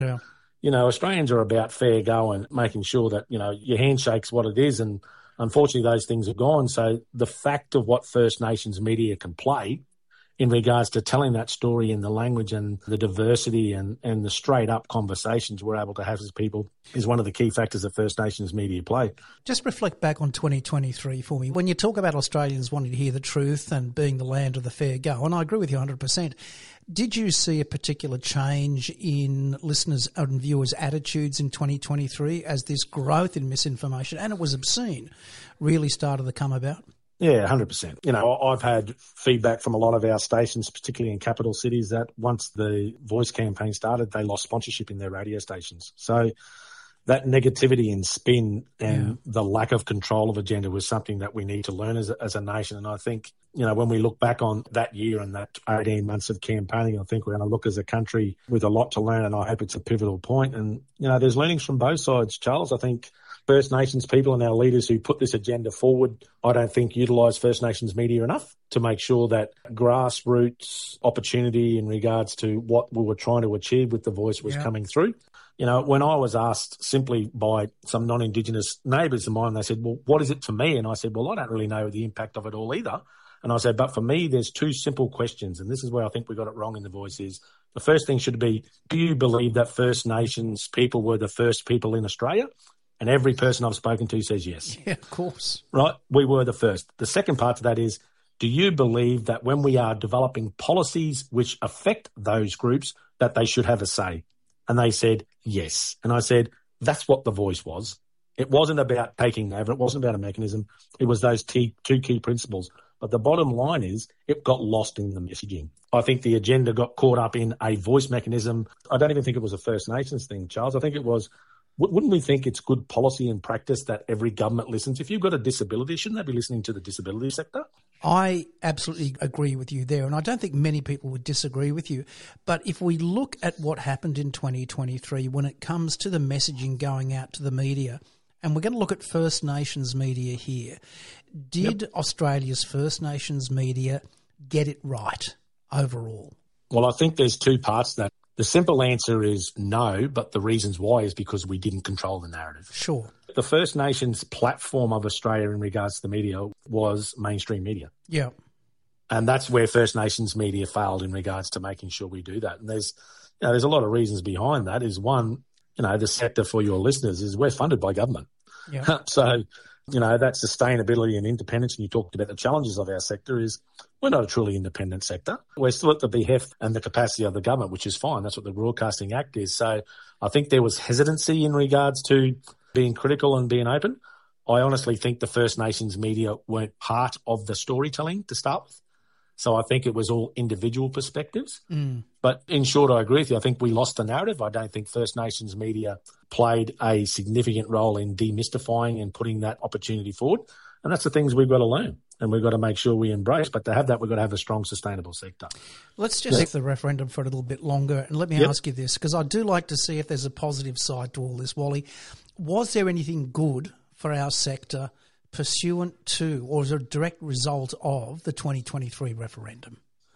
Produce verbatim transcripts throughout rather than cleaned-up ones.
Yeah. You know, Australians are about fair go and making sure that, you know, your handshake's what it is. And unfortunately, those things are gone. So the fact of what First Nations media can play in regards to telling that story in the language and the diversity and, and the straight-up conversations we're able to have as people is one of the key factors that First Nations media play. Just reflect back on twenty twenty-three for me. When you talk about Australians wanting to hear the truth and being the land of the fair go, and I agree with you one hundred percent, did you see a particular change in listeners' and viewers' attitudes in twenty twenty-three as this growth in misinformation, and it was obscene, really started to come about? Yeah, one hundred percent. You know, I've had feedback from a lot of our stations, particularly in capital cities, that once the Voice campaign started, they lost sponsorship in their radio stations. So that negativity and spin and yeah. the lack of control of agenda was something that we need to learn as a, as a nation. And I think, you know, when we look back on that year and that eighteen months of campaigning, I think we're going to look as a country with a lot to learn, and I hope it's a pivotal point. And, you know, there's learnings from both sides, Charles. I think First Nations people and our leaders who put this agenda forward, I don't think utilise First Nations media enough to make sure that grassroots opportunity in regards to what we were trying to achieve with the Voice was yeah. coming through. You know, when I was asked simply by some non-Indigenous neighbours of mine, they said, well, what is it to me? And I said, well, I don't really know the impact of it all either. And I said, but for me, there's two simple questions, and this is where I think we got it wrong in the Voice is, the first thing should be, do you believe that First Nations people were the first people in Australia? And every person I've spoken to says yes. Yeah, of course. Right? We were the first. The second part to that is, do you believe that when we are developing policies which affect those groups, that they should have a say? And they said yes. And I said, that's what the Voice was. It wasn't about taking over. It wasn't about a mechanism. It was those t- two key principles. But the bottom line is it got lost in the messaging. I think the agenda got caught up in a Voice mechanism. I don't even think it was a First Nations thing, Charles. I think it was, wouldn't we think it's good policy and practice that every government listens? If you've got a disability, shouldn't they be listening to the disability sector? I absolutely agree with you there, and I don't think many people would disagree with you. But if we look at what happened in twenty twenty-three when it comes to the messaging going out to the media, and we're going to look at First Nations media here, did yep. Australia's First Nations media get it right overall? Well, I think there's two parts to that. The simple answer is no, but the reasons why is because we didn't control the narrative. Sure. The First Nations platform of Australia in regards to the media was mainstream media. Yeah. And that's where First Nations media failed in regards to making sure we do that. And there's, you know, there's a lot of reasons behind that. Is one, you know, the sector for your listeners is we're funded by government. Yeah. So, you know, that sustainability and independence, and you talked about the challenges of our sector, is we're not a truly independent sector. We're still at the behest and the capacity of the government, which is fine. That's what the Broadcasting Act is. So I think there was hesitancy in regards to being critical and being open. I honestly think the First Nations media weren't part of the storytelling to start with. So I think it was all individual perspectives. Mm. But in short, I agree with you. I think we lost the narrative. I don't think First Nations media played a significant role in demystifying and putting that opportunity forward. And that's the things we've got to learn and we've got to make sure we embrace. But to have that, we've got to have a strong, sustainable sector. Let's just take the referendum for a little bit longer. And let me yep. ask you this, because I do like to see if there's a positive side to all this, Wally. Was there anything good for our sector pursuant to or as a direct result of the twenty twenty-three referendum?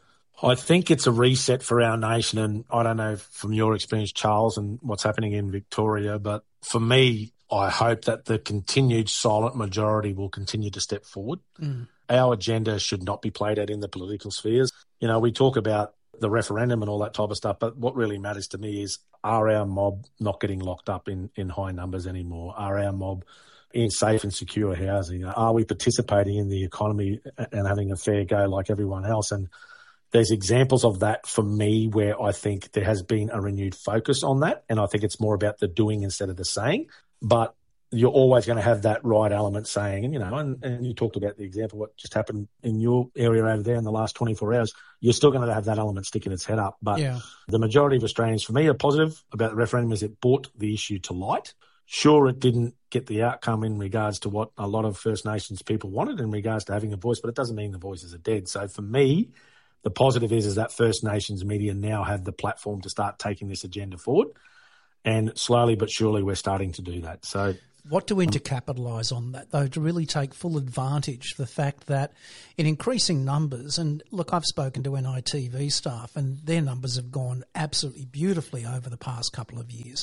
I think it's a reset for our nation, and I don't know from your experience, Charles, and what's happening in Victoria, but for me, I hope that the continued silent majority will continue to step forward. Mm. Our agenda should not be played out in the political spheres. You know, we talk about the referendum and all that type of stuff, but what really matters to me is, are our mob not getting locked up in, in high numbers anymore? Are our mob in safe and secure housing? Are we participating in the economy and having a fair go like everyone else? And there's examples of that for me where I think there has been a renewed focus on that, and I think it's more about the doing instead of the saying. But you're always going to have that right element saying, and you know, and, and you talked about the example, what just happened in your area over there in the last twenty-four hours, you're still going to have that element sticking its head up. But yeah. the majority of Australians, for me, are positive about the referendum is it brought the issue to light. Sure, it didn't get the outcome in regards to what a lot of First Nations people wanted in regards to having a voice, but it doesn't mean the voices are dead. So for me, the positive is, is that First Nations media now have the platform to start taking this agenda forward. And slowly but surely we're starting to do that. So What do we need to capitalise on that, though, to really take full advantage of the fact that in increasing numbers, and look, I've spoken to N I T V staff and their numbers have gone absolutely beautifully over the past couple of years.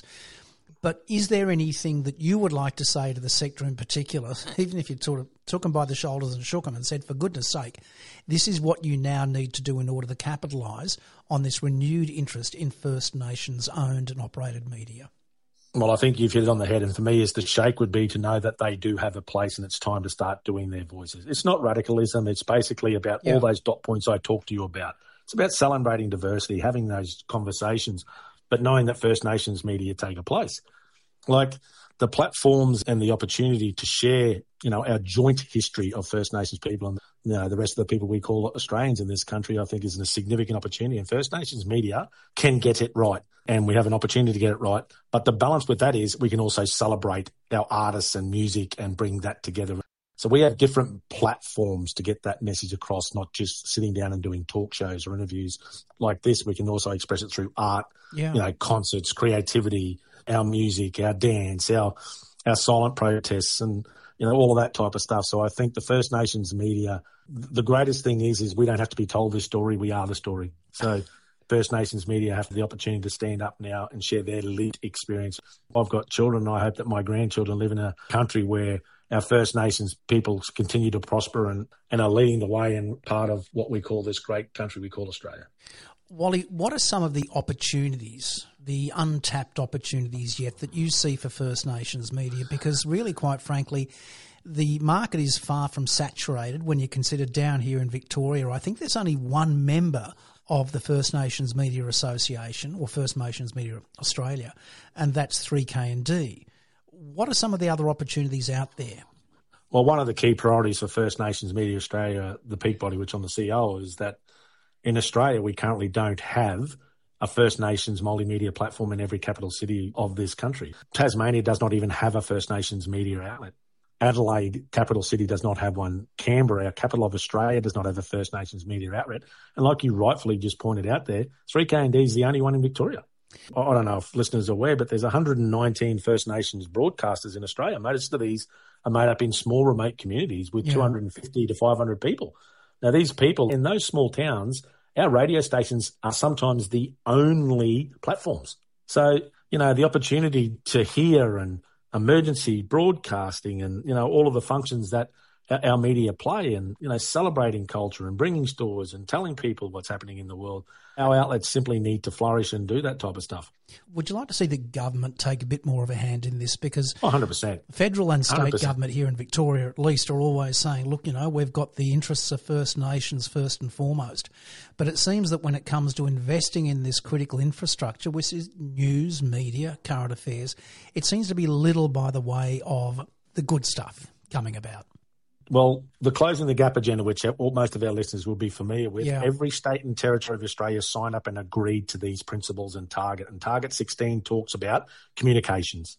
But is there anything that you would like to say to the sector in particular, even if you sort of took them by the shoulders and shook them and said, for goodness sake, this is what you now need to do in order to capitalise on this renewed interest in First Nations owned and operated media? Well, I think you've hit it on the head. And for me, as the shake would be to know that they do have a place and it's time to start doing their voices. It's not radicalism. It's basically about yeah. all those dot points I talked to you about. It's about celebrating diversity, having those conversations, but knowing that First Nations media take a place. Like the platforms and the opportunity to share, you know, our joint history of First Nations people and, you know, the rest of the people we call Australians in this country, I think is a significant opportunity. And First Nations media can get it right. And we have an opportunity to get it right. But the balance with that is we can also celebrate our artists and music and bring that together. So we have different platforms to get that message across, not just sitting down and doing talk shows or interviews like this. We can also express it through art, yeah. you know, concerts, creativity, our music, our dance, our our silent protests and, you know, all of that type of stuff. So I think the First Nations media, the greatest thing is, is we don't have to be told this story. We are the story. So First Nations media have the opportunity to stand up now and share their lived experience. I've got children, and I hope that my grandchildren live in a country where our First Nations people continue to prosper and, and are leading the way and part of what we call this great country we call Australia. Wally, what are some of the opportunities, the untapped opportunities yet that you see for First Nations media? Because really, quite frankly, the market is far from saturated when you consider down here in Victoria. I think there's only one member of the First Nations Media Association or First Nations Media Australia, and that's three K and D. What are some of the other opportunities out there? Well, one of the key priorities for First Nations Media Australia, the peak body which I'm the C E O, is that in Australia we currently don't have a First Nations multimedia platform in every capital city of this country. Tasmania does not even have a First Nations media outlet. Adelaide, capital city, does not have one. Canberra, our capital of Australia, does not have a First Nations media outlet. And like you rightfully just pointed out there, three K and D is the only one in Victoria. I don't know if listeners are aware, but there's one hundred nineteen First Nations broadcasters in Australia. Most of these are made up in small, remote communities with yeah. two hundred fifty to five hundred people. Now, these people in those small towns, our radio stations are sometimes the only platforms. So, you know, the opportunity to hear and emergency broadcasting and, you know, all of the functions that our media play and, you know, celebrating culture and bringing stories and telling people what's happening in the world. Our outlets simply need to flourish and do that type of stuff. Would you like to see the government take a bit more of a hand in this? Because one hundred percent. Federal and state one hundred percent. Government here in Victoria at least are always saying, look, you know, we've got the interests of First Nations first and foremost. But it seems that when it comes to investing in this critical infrastructure, which is news, media, current affairs, it seems to be little by the way of the good stuff coming about. Well, the Closing the Gap agenda, which most of our listeners will be familiar with, yeah. every state and territory of Australia signed up and agreed to these principles and target. And Target sixteen talks about communications.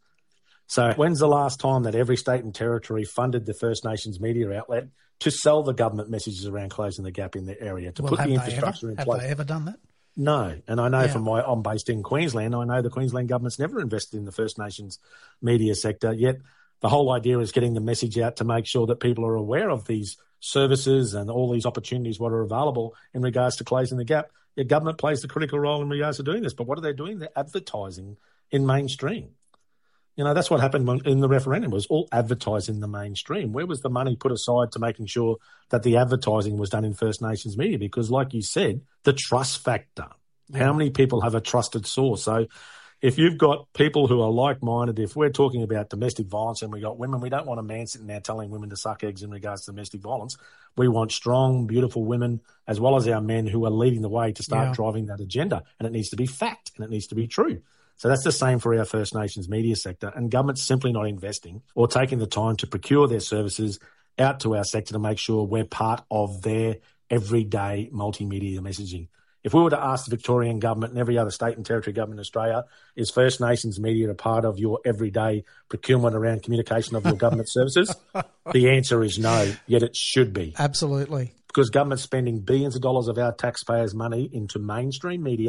So when's the last time that every state and territory funded the First Nations media outlet to sell the government messages around closing the gap in their area, to well, put the infrastructure ever, in have place? Have they ever done that? No. And I know yeah. from my, I'm based in Queensland, I know the Queensland government's never invested in the First Nations media sector, yet the whole idea is getting the message out to make sure that people are aware of these services and all these opportunities what are available in regards to closing the gap. The government plays the critical role in regards to doing this. But what are they doing? They're advertising in mainstream. You know, that's what happened in the referendum, was all advertised in the mainstream. Where was the money put aside to making sure that the advertising was done in First Nations media? Because like you said, the trust factor. Yeah. How many people have a trusted source? So if you've got people who are like-minded, if we're talking about domestic violence and we've got women, we don't want a man sitting there telling women to suck eggs in regards to domestic violence. We want strong, beautiful women, as well as our men, who are leading the way to start yeah. driving that agenda. And it needs to be fact and it needs to be true. So that's the same for our First Nations media sector. And government's simply not investing or taking the time to procure their services out to our sector to make sure we're part of their everyday multimedia messaging. If we were to ask the Victorian government and every other state and territory government in Australia, is First Nations media a part of your everyday procurement around communication of your government services? The answer is no, yet it should be. Absolutely. Because government's spending billions of dollars of our taxpayers' money into mainstream media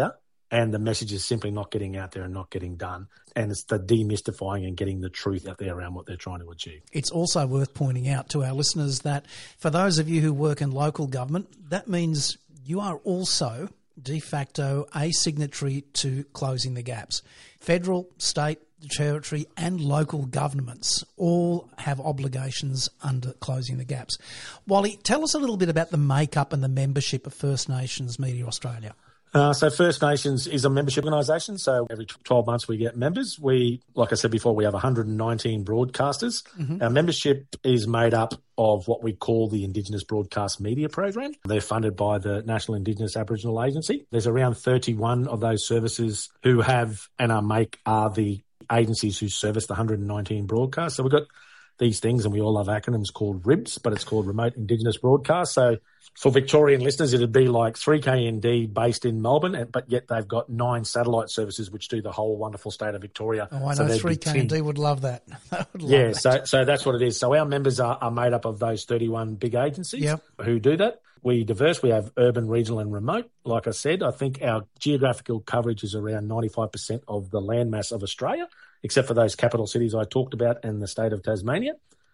and the message is simply not getting out there and not getting done. And it's the demystifying and getting the truth out there around what they're trying to achieve. It's also worth pointing out to our listeners that for those of you who work in local government, that means you are also de facto a signatory to Closing the Gaps. Federal, state, territory and local governments all have obligations under Closing the Gaps. Wally, tell us a little bit about the makeup and the membership of First Nations Media Australia. Uh, so First Nations is a membership organisation. So every twelve months we get members. We, like I said before, we have one hundred nineteen broadcasters. Mm-hmm. Our membership is made up of what we call the Indigenous Broadcast Media Program. They're funded by the National Indigenous Aboriginal Agency. There's around thirty-one of those services who have and are make are the agencies who service the one hundred nineteen broadcasts. So we've got these things, and we all love acronyms, called R I B S, but it's called Remote Indigenous Broadcast. So for Victorian listeners, it'd be like three K N D based in Melbourne, but yet they've got nine satellite services which do the whole wonderful state of Victoria. Oh, I so know three K N D would love that. would love yeah, that. so so that's what it is. So our members are, are made up of those thirty-one big agencies yep. who do that. We diverse. We have urban, regional and remote. Like I said, I think our geographical coverage is around ninety-five percent of the landmass of Australia, except for those capital cities I talked about and the state of Tasmania.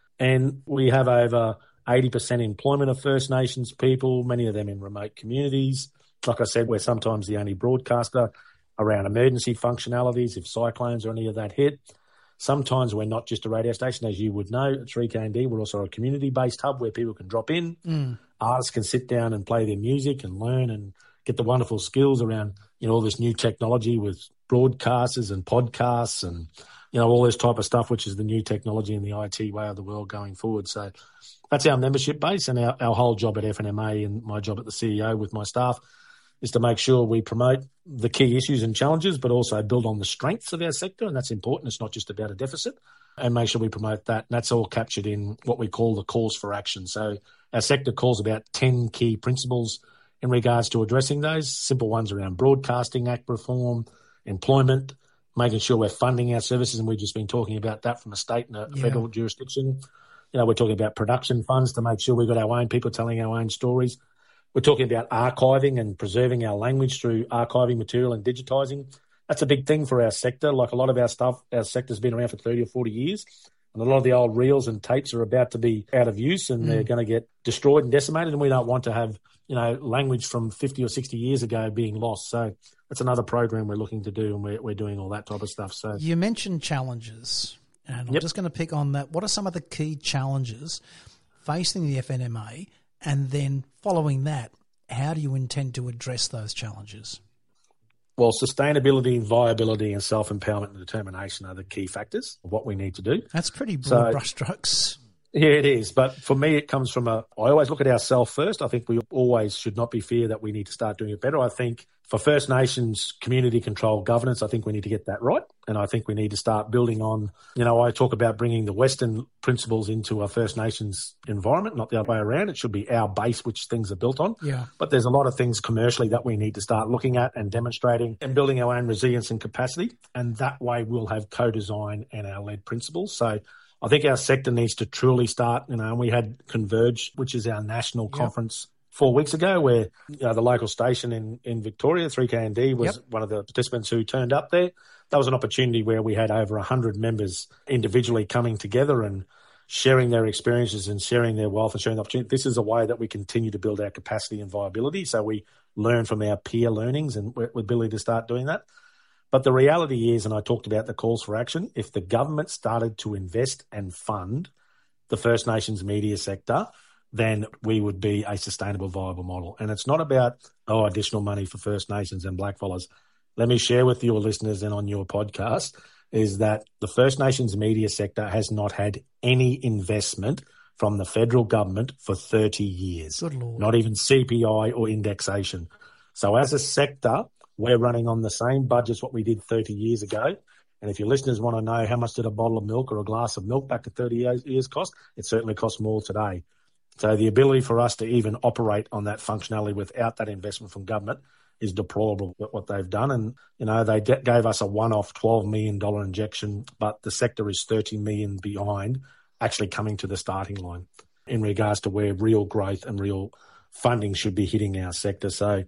And we have over eighty percent employment of First Nations people, many of them in remote communities. Like I said, we're sometimes the only broadcaster around emergency functionalities if cyclones or any of that hit. Sometimes we're not just a radio station, as you would know. At three K N D, we're also a community-based hub where people can drop in. Mm. Artists can sit down and play their music and learn and get the wonderful skills around, you know, all this new technology with broadcasters and podcasts and, you know, all this type of stuff, which is the new technology and the I T way of the world going forward. So that's our membership base, and our, our whole job at F N M A and my job at the C E O with my staff is to make sure we promote the key issues and challenges, but also build on the strengths of our sector. And that's important. It's not just about a deficit, and make sure we promote that. And that's all captured in what we call the calls for action. So our sector calls about ten key principles in regards to addressing those simple ones around Broadcasting Act reform, employment, making sure we're funding our services. And we've just been talking about that from a state and a yeah. federal jurisdiction. You know, we're talking about production funds to make sure we've got our own people telling our own stories. We're talking about archiving and preserving our language through archiving material and digitising. That's a big thing for our sector. Like a lot of our stuff, our sector's been around for thirty or forty years. And a lot of the old reels and tapes are about to be out of use, and mm. they're going to get destroyed and decimated. And we don't want to have, you know, language from fifty or sixty years ago being lost. So that's another program we're looking to do, and we're, we're doing all that type of stuff. So you mentioned challenges, and I'm yep. just going to pick on that. What are some of the key challenges facing the F N M A? And then following that, how do you intend to address those challenges? Well, sustainability, viability and self-empowerment and determination are the key factors of what we need to do. That's pretty broad so, brushstrokes. Yeah, it is. But for me, it comes from a, I always look at ourselves first. I think we always should not be fear that we need to start doing it better. I think for First Nations community controlled governance, I think we need to get that right. And I think we need to start building on, you know, I talk about bringing the Western principles into a First Nations environment, not the other way around. It should be our base, which things are built on. Yeah. But there's a lot of things commercially that we need to start looking at and demonstrating and building our own resilience and capacity. And that way we'll have co-design and our led principles. So I think our sector needs to truly start, you know, and we had Converge, which is our national yep. conference four weeks ago, where you know, the local station in, in Victoria, three K N D, was yep. one of the participants who turned up there. That was an opportunity where we had over one hundred members individually coming together and sharing their experiences and sharing their wealth and sharing the opportunity. This is a way that we continue to build our capacity and viability. So we learn from our peer learnings and we're ability to start doing that. But the reality is, and I talked about the calls for action, if the government started to invest and fund the First Nations media sector, then we would be a sustainable, viable model. And it's not about, oh, additional money for First Nations and blackfellas. Let me share with your listeners and on your podcast is that the First Nations media sector has not had any investment from the federal government for thirty years. Good Lord. Not even C P I or indexation. So as a sector, we're running on the same budgets what we did thirty years ago. And if your listeners want to know how much did a bottle of milk or a glass of milk back in thirty years cost, it certainly costs more today. So the ability for us to even operate on that functionality without that investment from government is deplorable what they've done. And, you know, they de- gave us a one-off twelve million dollars injection, but the sector is thirty million dollars behind actually coming to the starting line in regards to where real growth and real funding should be hitting our sector. So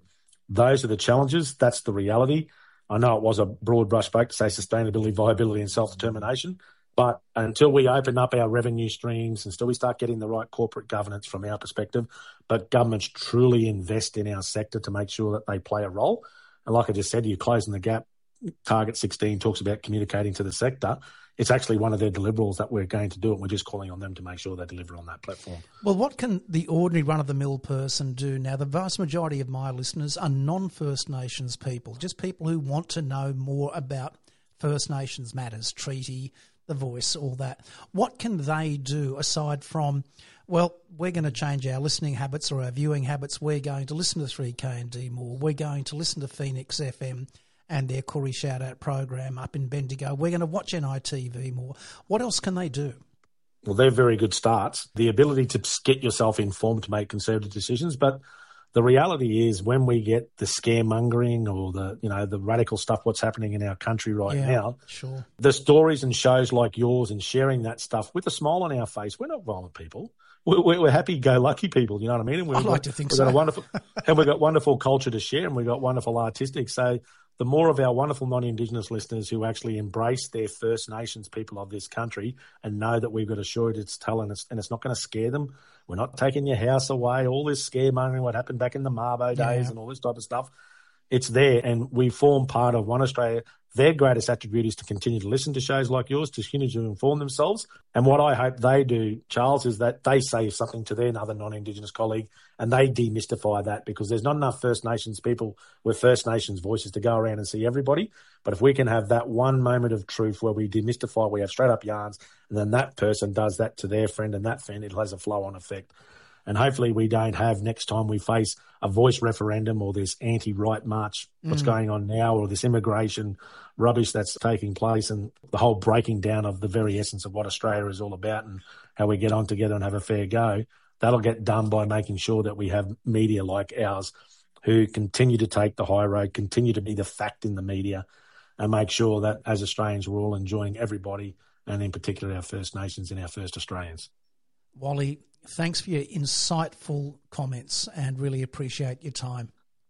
Those are the challenges. That's the reality. I know it was a broad brushstroke to say sustainability, viability and self-determination, but until we open up our revenue streams, until we start getting the right corporate governance from our perspective, but governments truly invest in our sector to make sure that they play a role. And like I just said, you're closing the gap. Target sixteen talks about communicating to the sector. It's actually one of their deliverables that we're going to do, and we're just calling on them to make sure they deliver on that platform. Well, what can the ordinary run-of-the-mill person do? Now, the vast majority of my listeners are non-First Nations people, just people who want to know more about First Nations matters, treaty, the voice, all that. What can they do aside from, well, we're going to change our listening habits or our viewing habits, we're going to listen to three K and D more, we're going to listen to Phoenix F M and their Koori Shout Out program up in Bendigo. We're going to watch N I T V more. What else can they do? Well, they're very good starts. The ability to get yourself informed to make conservative decisions. But the reality is when we get the scaremongering or the, you know, the radical stuff, what's happening in our country right yeah, now, sure. The stories and shows like yours and sharing that stuff with a smile on our face, we're not violent people. We're, we're happy-go-lucky people, you know what I mean? And we've I'd got, like to think we've so. Got a wonderful, and we've got wonderful culture to share, and we've got wonderful artistic. So the more of our wonderful non-Indigenous listeners who actually embrace their First Nations people of this country and know that we've got assured it's talent and it's, and it's not going to scare them. We're not taking your house away, all this scaremongering, what happened back in the Mabo days yeah. and all this type of stuff. It's there, and we form part of One Australia. Their greatest attribute is to continue to listen to shows like yours, to continue to inform themselves. And what I hope they do, Charles, is that they say something to their other non-Indigenous colleague and they demystify that, because there's not enough First Nations people with First Nations voices to go around and see everybody. But if we can have that one moment of truth where we demystify, we have straight up yarns, and then that person does that to their friend and that friend, it has a flow-on effect. And hopefully we don't have, next time we face a voice referendum or this anti-right march, what's mm. going on now, or this immigration rubbish that's taking place, and the whole breaking down of the very essence of what Australia is all about and how we get on together and have a fair go, that'll get done by making sure that we have media like ours who continue to take the high road, continue to be the fact in the media, and make sure that as Australians we're all enjoying everybody, and in particular our First Nations and our First Australians. Wally, thanks for your insightful comments and really appreciate your time.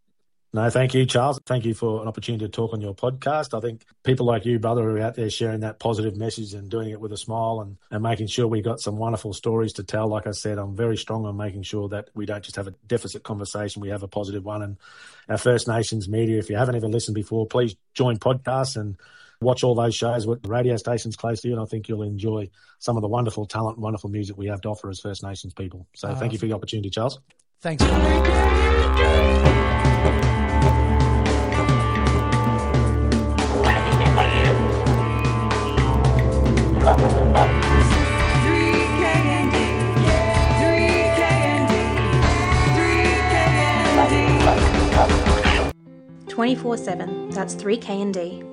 No, thank you, Charles. Thank you for an opportunity to talk on your podcast. I think people like you, brother, who are out there sharing that positive message and doing it with a smile and, and making sure we got some wonderful stories to tell. Like I said, I'm very strong on making sure that we don't just have a deficit conversation, we have a positive one. And our First Nations media, if you haven't ever listened before, please join podcasts and watch all those shows with the radio stations close to you, and I think you'll enjoy some of the wonderful talent and wonderful music we have to offer as First Nations people. So uh, thank you for the opportunity, Charles. Thanks. twenty-four seven, that's three K and D.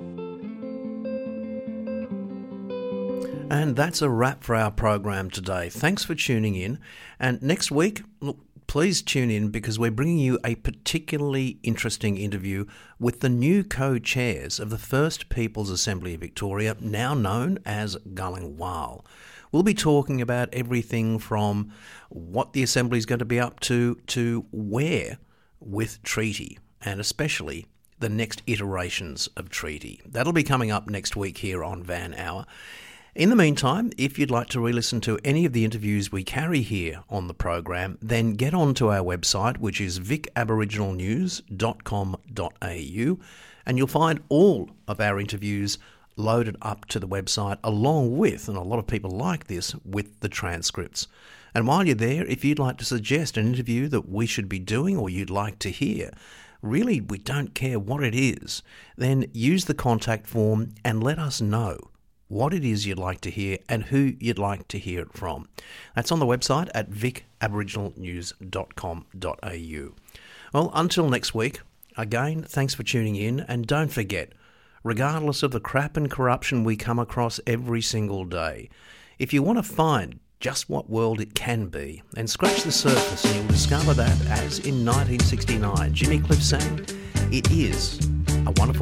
And that's a wrap for our program today. Thanks for tuning in. And next week, look, please tune in, because we're bringing you a particularly interesting interview with the new co-chairs of the First Peoples Assembly of Victoria, now known as Gulling Wal. We'll be talking about everything from what the Assembly is going to be up to, to where with treaty, and especially the next iterations of treaty. That'll be coming up next week here on Van Hour. In the meantime, if you'd like to re-listen to any of the interviews we carry here on the program, then get on to our website, which is vic aboriginal news dot com dot a u, and you'll find all of our interviews loaded up to the website, along with, and a lot of people like this, with the transcripts. And while you're there, if you'd like to suggest an interview that we should be doing or you'd like to hear, really we don't care what it is, then use the contact form and let us know what it is you'd like to hear and who you'd like to hear it from. That's on the website at vic aboriginal news dot com dot a u. Well, until next week, again, thanks for tuning in, and don't forget, regardless of the crap and corruption we come across every single day, if you want to find just what world it can be, then scratch the surface and you'll discover that, as in nineteen sixty-nine Jimmy Cliff sang, it is a wonderful